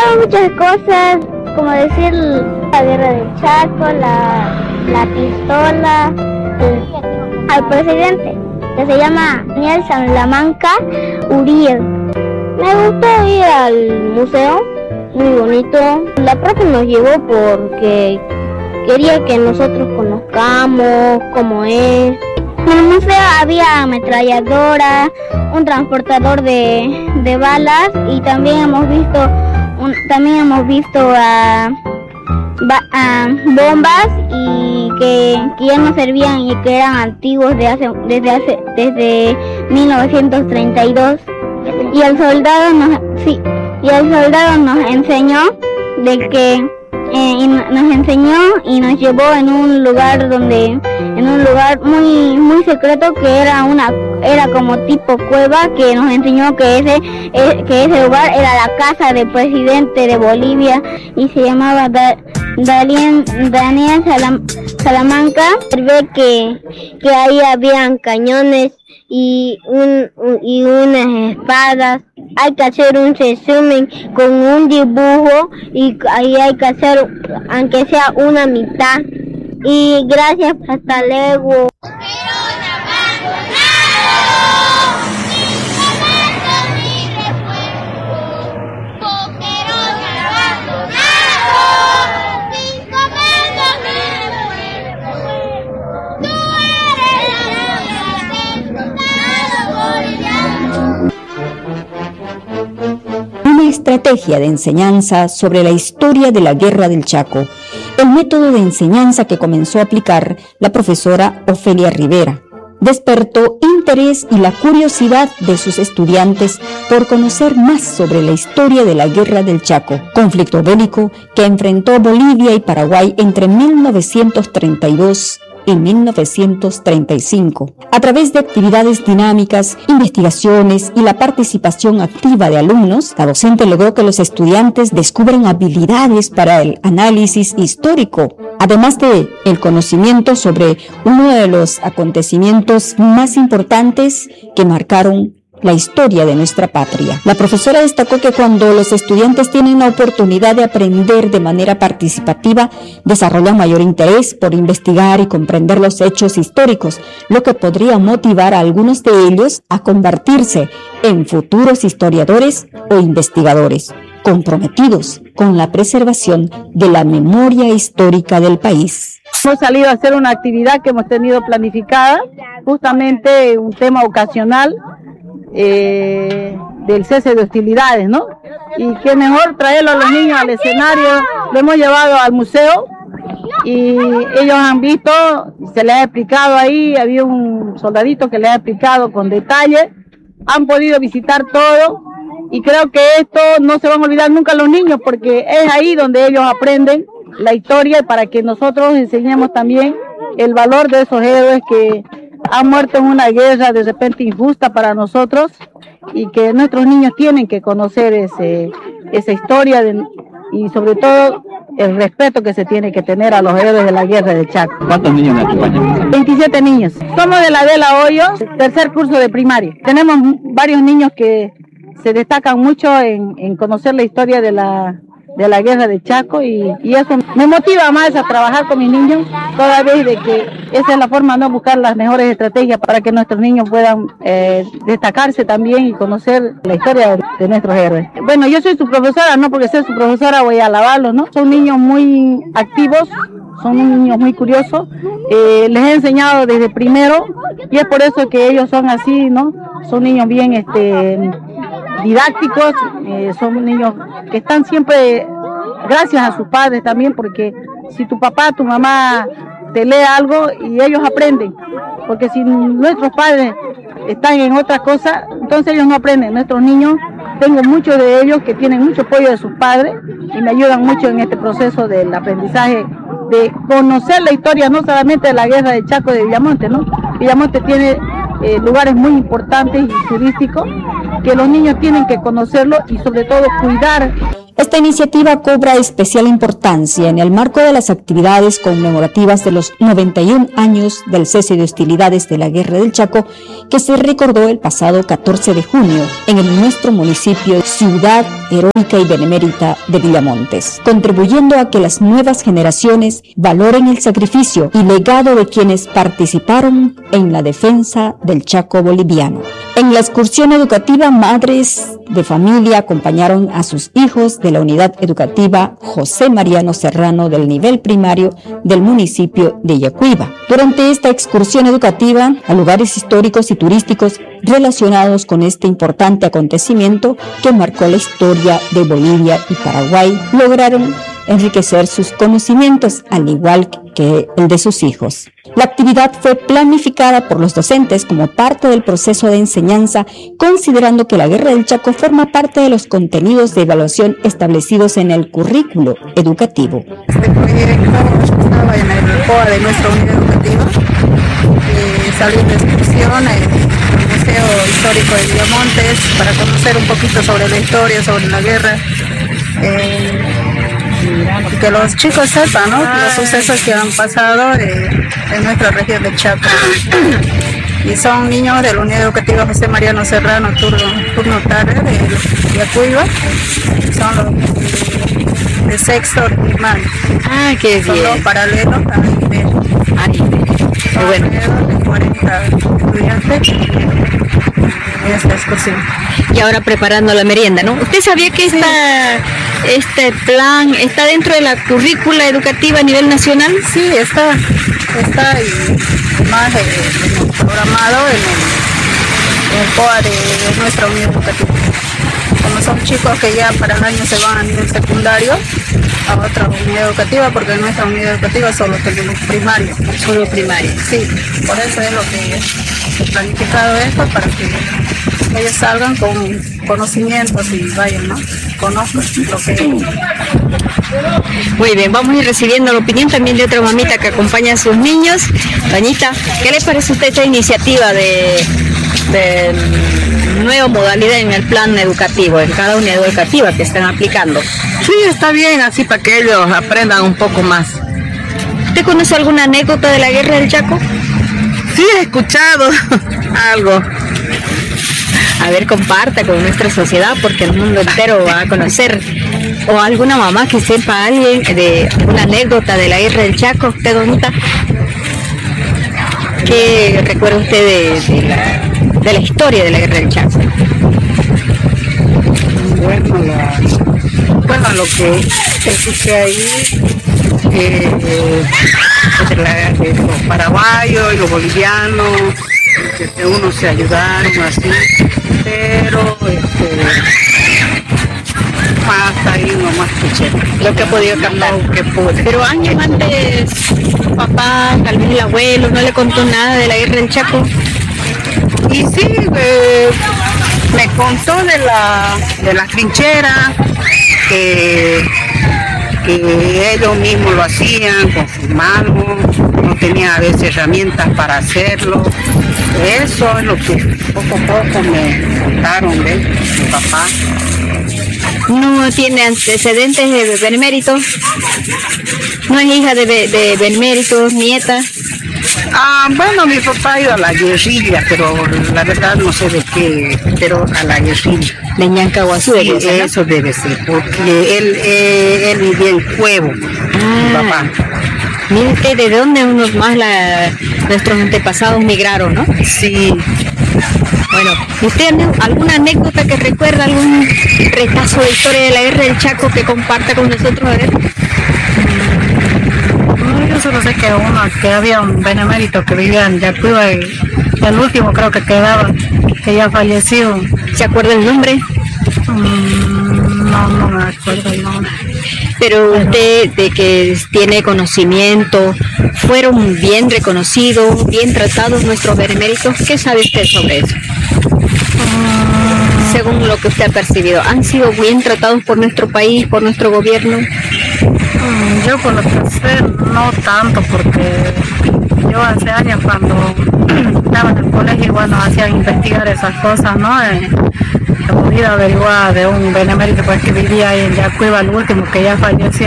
enseñaba muchas cosas, como decir la guerra del Chaco, la pistola, al presidente, que se llama Daniel Salamanca Uriel. Me gustó ir al museo, muy bonito. La profe nos llevó porque quería que nosotros conozcamos cómo es. En el museo había ametralladoras, un transportador de balas y también hemos visto bombas y que ya no servían y que eran antiguos desde 1932. Y el soldado nos enseñó y nos llevó en un lugar muy secreto que era como tipo cueva, que nos enseñó que ese lugar era la casa del presidente de Bolivia y se llamaba Daniel Salamanca. Ve que ahí habían cañones y unas espadas. Hay que hacer un resumen con un dibujo y ahí hay que hacer aunque sea una mitad. Y gracias, hasta luego. Una estrategia de enseñanza sobre la historia de la Guerra del Chaco, el método de enseñanza que comenzó a aplicar la profesora Ofelia Rivera, despertó interés y la curiosidad de sus estudiantes por conocer más sobre la historia de la Guerra del Chaco, conflicto bélico que enfrentó Bolivia y Paraguay entre 1932 y 1935. A través de actividades dinámicas, investigaciones y la participación activa de alumnos, la docente logró que los estudiantes descubran habilidades para el análisis histórico, además de el conocimiento sobre uno de los acontecimientos más importantes que marcaron la historia de nuestra patria. La profesora destacó que cuando los estudiantes tienen la oportunidad de aprender de manera participativa, desarrollan mayor interés por investigar y comprender los hechos históricos, lo que podría motivar a algunos de ellos a convertirse en futuros historiadores o investigadores comprometidos con la preservación de la memoria histórica del país. Hemos salido a hacer una actividad que hemos tenido planificada, justamente un tema ocasional del cese de hostilidades, ¿no? Y qué mejor traerlo a los niños al escenario. Lo hemos llevado al museo y ellos han visto, se les ha explicado ahí, había un soldadito que les ha explicado con detalle, han podido visitar todo y creo que esto no se van a olvidar nunca los niños porque es ahí donde ellos aprenden la historia y para que nosotros enseñemos también el valor de esos héroes que han muerto en una guerra de repente injusta para nosotros y que nuestros niños tienen que conocer esa historia y sobre todo el respeto que se tiene que tener a los héroes de la Guerra del Chaco. ¿Cuántos niños me acompañan? 27 niños. Somos de la Adela Hoyos, tercer curso de primaria. Tenemos varios niños que se destacan mucho en conocer la historia de la Guerra del Chaco y eso me motiva más a trabajar con mis niños toda vez de que esa es la forma de buscar las mejores estrategias para que nuestros niños puedan destacarse también y conocer la historia de nuestros héroes. Bueno, yo soy su profesora, no porque sea su profesora voy a alabarlos, ¿no? Son niños muy activos, son niños muy curiosos, les he enseñado desde primero y es por eso que ellos son así, ¿no? Son niños bien didácticos, son niños que están siempre gracias a sus padres también, porque si tu papá, tu mamá te lee algo y ellos aprenden, porque si nuestros padres están en otra cosa, entonces ellos no aprenden. Nuestros niños, tengo muchos de ellos que tienen mucho apoyo de sus padres y me ayudan mucho en este proceso del aprendizaje, de conocer la historia no solamente de la Guerra del Chaco de Villamonte, ¿no? Villamonte tiene lugares muy importantes y turísticos que los niños tienen que conocerlo y sobre todo cuidar. Esta iniciativa cobra especial importancia en el marco de las actividades conmemorativas de los 91 años del cese de hostilidades de la Guerra del Chaco, que se recordó el pasado 14 de junio en nuestro municipio, ciudad heroica y benemérita de Villamontes, contribuyendo a que las nuevas generaciones valoren el sacrificio y legado de quienes participaron en la defensa del Chaco boliviano. En la excursión educativa, madres de familia acompañaron a sus hijos de la unidad educativa José Mariano Serrano del nivel primario del municipio de Yacuiba. Durante esta excursión educativa a lugares históricos y turísticos relacionados con este importante acontecimiento que marcó la historia de Bolivia y Paraguay, lograron enriquecer sus conocimientos al igual que el de sus hijos. La actividad fue planificada por los docentes como parte del proceso de enseñanza, considerando que la Guerra del Chaco forma parte de los contenidos de evaluación establecidos en el currículo educativo. Este proyecto estaba en el COA de nuestra unidad educativa, salí de excursión al Museo Histórico de Villamontes para conocer un poquito sobre la historia, sobre la guerra. Que los chicos sepan, ¿no?, los sucesos que han pasado en nuestra región del Chaco. Y son niños de la Unidad Educativa José Mariano Serrano, turno tarde de Yacuiba. Son los de sexto primario. Ah, qué bien. Son los paralelos a nivel. Qué bueno. De 40 estudiantes en esta excursión. Y ahora preparando la merienda, ¿no? ¿Usted sabía que este plan está dentro de la currícula educativa a nivel nacional? Sí, está y más programado en el COA de nuestra unidad educativa. Como son chicos que ya para el año se van a nivel secundario a otra unidad educativa, porque en nuestra unidad educativa solo tenemos primario. Solo primario. Sí, por eso es lo que he planificado esto, para que ellos salgan con conocimientos y vayan, ¿no? Conozcan lo que es. Muy bien, vamos a ir recibiendo la opinión también de otra mamita que acompaña a sus niños. Doñita, ¿qué le parece a usted esta iniciativa de nueva modalidad en el plan educativo, en cada unidad educativa que están aplicando? Sí, está bien, así para que ellos aprendan un poco más. ¿Usted conoce alguna anécdota de la Guerra del Chaco? Sí, he escuchado algo. A ver, comparta con nuestra sociedad, porque el mundo entero va a conocer. O alguna mamá que sepa alguien de una anécdota de la Guerra del Chaco. ¿Usted, Donita? ¿Qué recuerda usted de la historia de la Guerra del Chaco? Bueno, lo que escuché ahí, de los paraguayos y los bolivianos, que unos se ayudaron así, pero más ahí nomás escuché. Lo que he podido captar. Lo que pude. Pero años antes, su papá, tal vez el abuelo, no le contó nada de la Guerra del Chaco. Y sí, me contó de las trincheras, que ellos mismos lo hacían con sus manos, no tenían a veces herramientas para hacerlo. Eso es lo que poco a poco me contaron de mi papá. ¿No tiene antecedentes de beneméritos? ¿No es hija de beneméritos, nieta? Bueno, mi papá ha ido a la guerrilla, pero la verdad no sé de qué, pero a la guerrilla. De Ñancahuazú, sí, ¿no? Eso debe ser, porque él vivía en Cuevo, mi papá. Mire, ¿de dónde nuestros antepasados migraron, no? Sí. Bueno, ¿usted alguna anécdota que recuerda, algún retazo de historia de la Guerra del Chaco que comparta con nosotros? A ver. Yo solo sé que había un benemérito que vivía en Yacuiba y el último creo que quedaba, que ya falleció. ¿Se acuerda el nombre? No me acuerdo el nombre. Pero usted, de que tiene conocimiento, ¿fueron bien reconocidos, bien tratados nuestros beneméritos? ¿Qué sabe usted sobre eso? Según lo que usted ha percibido, ¿han sido bien tratados por nuestro país, por nuestro gobierno? Yo por lo que sé, no tanto, porque yo hace años cuando estaba en el colegio, bueno, hacían investigar esas cosas, ¿no? hemos ido a averiguar de un benemérito pues, que vivía ahí en Yacuiba, el último que ya falleció.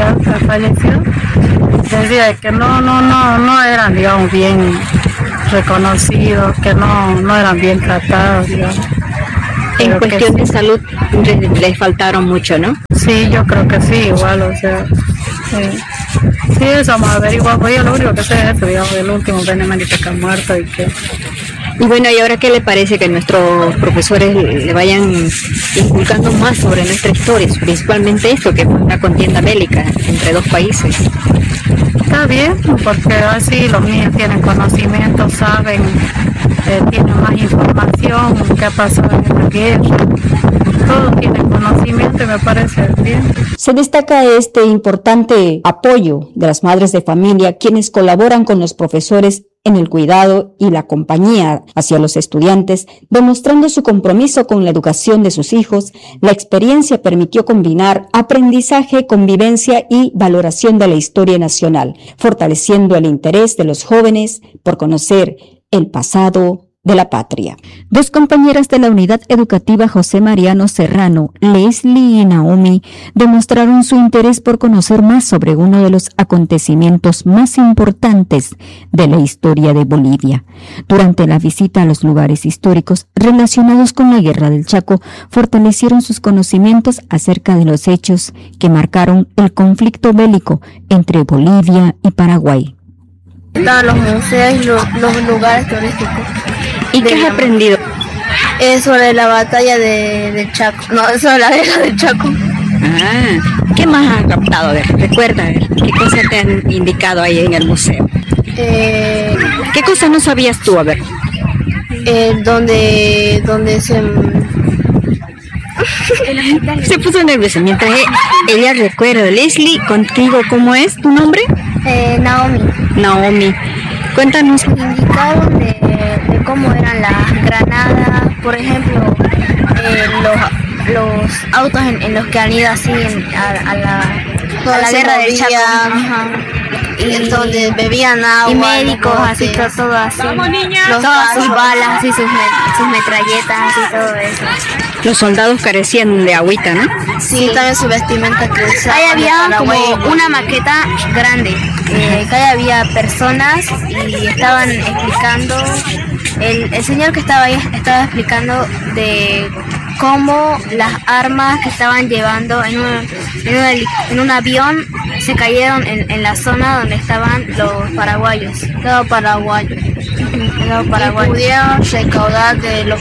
Decía que no eran, digamos, bien reconocidos, que no eran bien tratados, digamos. En cuestión de salud les faltaron mucho, ¿no? Sí, yo creo que sí, igual, o sea, sí, eso vamos a averiguar, pues yo lo único que sé es eso, digamos, el último benemérito que ha muerto Y bueno, ¿y ahora qué le parece que nuestros profesores le vayan inculcando más sobre nuestra historia, principalmente esto, que fue una contienda bélica entre dos países? Está bien, porque así los niños tienen conocimiento, saben, tienen más información, qué pasó en la guerra, todos tienen conocimiento y me parece bien. Se destaca este importante apoyo de las madres de familia, quienes colaboran con los profesores en el cuidado y la compañía hacia los estudiantes, demostrando su compromiso con la educación de sus hijos. La experiencia permitió combinar aprendizaje, convivencia y valoración de la historia nacional, fortaleciendo el interés de los jóvenes por conocer el pasado de la patria. Dos compañeras de la unidad educativa José Mariano Serrano, Leslie y Naomi, demostraron su interés por conocer más sobre uno de los acontecimientos más importantes de la historia de Bolivia. Durante la visita a los lugares históricos relacionados con la Guerra del Chaco, fortalecieron sus conocimientos acerca de los hechos que marcaron el conflicto bélico entre Bolivia y Paraguay. Estaban los museos y los lugares turísticos. ¿Y qué has aprendido? Sobre la batalla del Chaco, sobre la guerra del Chaco. ¿Qué más has captado? Recuerda, ¿qué cosas te han indicado ahí en el museo? ¿Qué cosas no sabías tú? A ver. Donde se puso nerviosa mientras ella recuerda. Leslie, contigo, ¿cómo es tu nombre? Naomi. Cuéntanos. Indicaron de cómo eran las granadas, por ejemplo, los autos en los que han ido así a la guerra del Chaco. Y donde bebían agua. Y médicos, así, todo así. Todas sus balas, así, sus metralletas, así, todo eso. Los soldados carecían de agüita, ¿no? Sí, también su vestimenta que usaban. Ahí había como una maqueta grande, que ahí había personas y estaban explicando, el señor que estaba ahí estaba explicando de cómo las armas que estaban llevando en un avión se cayeron en la zona donde estaban los paraguayos. Y pudieron recaudar de lo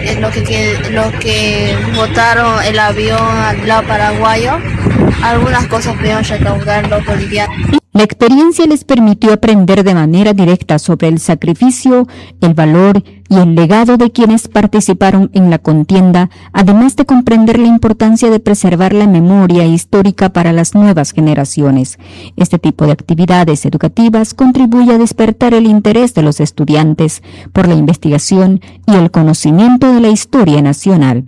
que botaron el avión al lado paraguayo. Algunas cosas pudieron recaudar los bolivianos. La experiencia les permitió aprender de manera directa sobre el sacrificio, el valor y el legado de quienes participaron en la contienda, además de comprender la importancia de preservar la memoria histórica para las nuevas generaciones. Este tipo de actividades educativas contribuye a despertar el interés de los estudiantes por la investigación y el conocimiento de la historia nacional.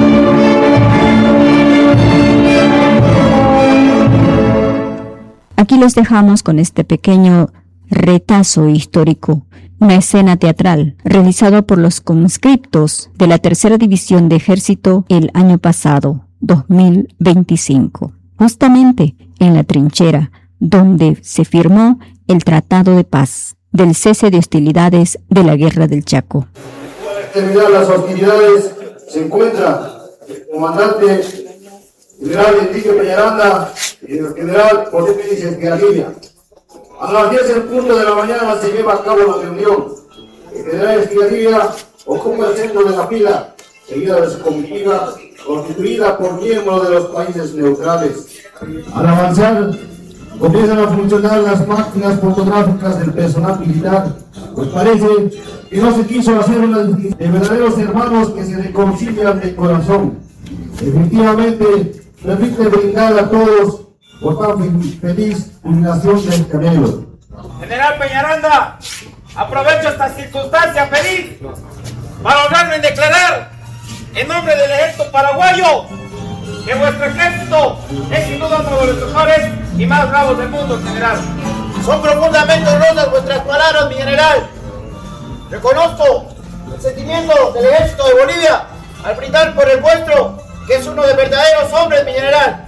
Aquí los dejamos con este pequeño retazo histórico, una escena teatral realizada por los conscriptos de la Tercera División de Ejército el año pasado, 2025, justamente en la trinchera donde se firmó el Tratado de Paz del cese de hostilidades de la Guerra del Chaco. Para terminar las hostilidades se encuentra el comandante general Enrique Peñaranda y el general José Pérez Esquialia. A las 10 en punto de la mañana se lleva a cabo la reunión. El general Esquialia ocupa el centro de la fila, seguida de su comitiva, constituida por miembros de los países neutrales. Al avanzar, comienzan a funcionar las máquinas fotográficas del personal militar, pues parece que no se quiso hacer una de verdaderos hermanos que se reconcilian de corazón. Efectivamente, permite brindar a todos por tan feliz jubilación del Canelo. General Peñaranda, aprovecho esta circunstancia feliz para honrarme en declarar en nombre del ejército paraguayo que vuestro ejército es sin duda uno de los mejores y más bravos del mundo, general. Son profundamente honrosas vuestras palabras, mi general. Reconozco el sentimiento del ejército de Bolivia al brindar por el vuestro, que es uno de verdaderos hombres, mi general.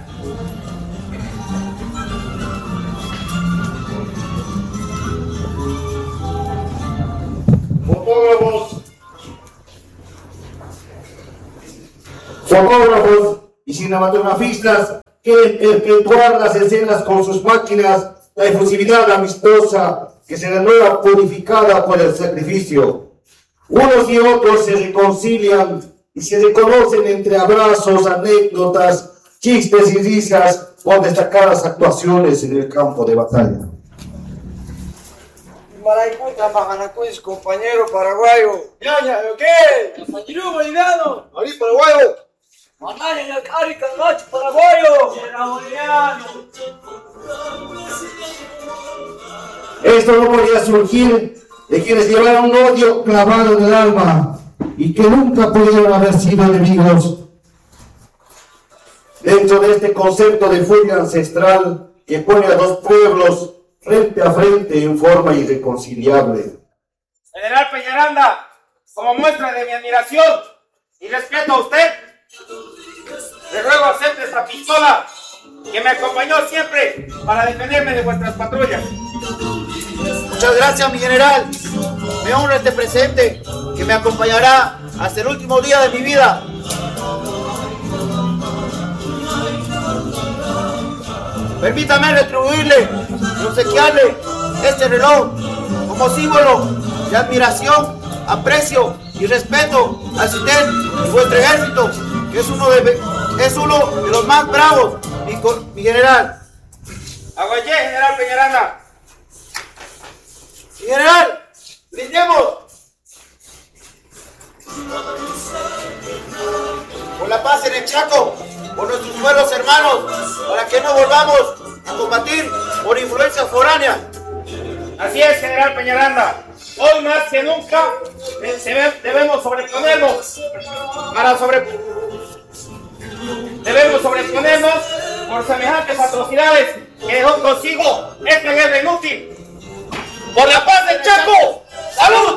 Fotógrafos y cinematografistas quieren efectuar las escenas con sus máquinas, la efusividad amistosa que se renueva purificada por el sacrificio. Unos y otros se reconcilian y se reconocen entre abrazos, anécdotas, chistes y risas con destacadas actuaciones en el campo de batalla. Maraiputa, Majanacuis, compañero paraguayo. ¡Ñaña, qué! ¡Compañero boliviano! ¡Ari paraguayo! ¡Mamá, en el cari, calmacho paraguayo! ¡Era boliviano! Esto no podía surgir de quienes llevaron un odio clavado en el alma y que nunca pudieron haber sido enemigos. Dentro de este concepto de furia ancestral que pone a dos pueblos frente a frente en forma irreconciliable. General Peñaranda, como muestra de mi admiración y respeto a usted, le ruego acepte esta pistola que me acompañó siempre para defenderme de vuestras patrullas. Muchas gracias, mi general. Me honra este presente que me acompañará hasta el último día de mi vida. Permítame retribuirle y obsequiarle este reloj como símbolo de admiración, aprecio y respeto al CITEN y vuestro ejército, que es uno de los más bravos, mi general. Aguayé, general Peñaranda. Mi general, brindemos por la paz en el Chaco, por nuestros pueblos hermanos, para que no volvamos a combatir por influencias foráneas. Así es, general Peñaranda. Hoy más que nunca debemos sobreponernos debemos sobreponernos por semejantes atrocidades que dejó consigo esta guerra inútil. ¡Por la paz del Chaco! ¡Salud!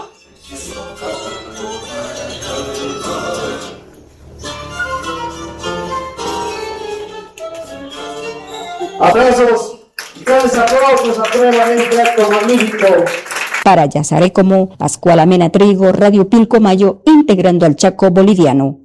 Aplausos y grandes aplausos a prueba de este acto magnífico. Para Yazarecomo, Pascuala Mena Trigo, Radio Pilcomayo, integrando al Chaco boliviano.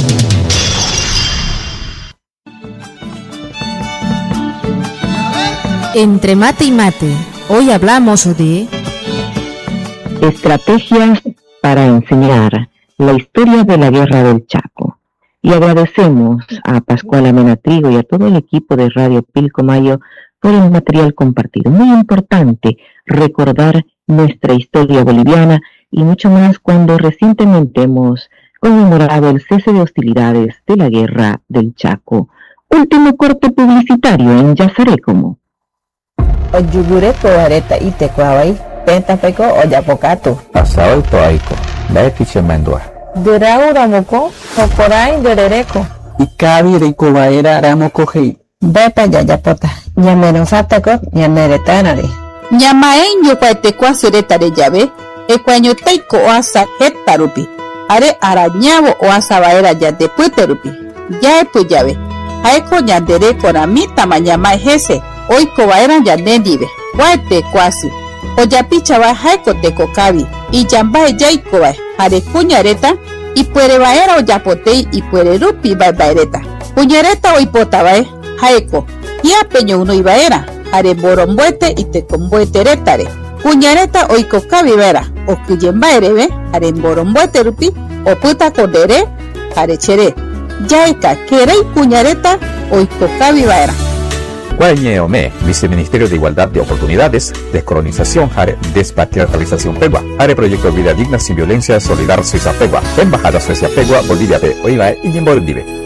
Entre mate y mate, hoy hablamos de estrategias para enseñar la historia de la Guerra del Chaco. Y agradecemos a Pascuala Mena Trigo y a todo el equipo de Radio Pilcomayo por el material compartido. Muy importante recordar nuestra historia boliviana y mucho más cuando recientemente hemos conmemorado el cese de hostilidades de la Guerra del Chaco. Último corte publicitario en Yazarecomo. Oyugure toareta ite kwawai, pentapeko oyapocato. Pasado toaico, la mendua. Durau ramoko, hokorai derereco. Y cabi rico vaera ramoko hei. Bepa yayapota, yamerosatako, yameretanare. Ñamaen yopaetekua suretare llave, ekuaño teiko oasa hetarupi. Are arañavo oasa vaera yadepyterupi. Yaepu llave. Haeko ñandereko ramita mañama ejese. Oiko vaera yanendive, guaete cuasi. Oyapicha va jaiko teko kabi. Y yambae yaiko va, jare cuñareta. Y puere vaera oyapotei y puere rupi vaereta. Cuñareta oipota vae, jaiko. Y apeño uno ibaera. Jare borombuete y tecombuete retare. Cuñareta oiko kabi vera. O cuyembaere ve, jare borombuete rupi. O puta cordere, jare chere. Yaika, querei cuñareta oiko kabi vaera. Guañeome, Viceministerio de Igualdad de Oportunidades, Descolonización, Jare, Despatriarcalización Pegua, Jare Proyecto Vida Digna Sin Violencia, Solidar Suiza Pegua, Embajada Suecia Pegua, Bolivia P. Oiva y Yemborendive.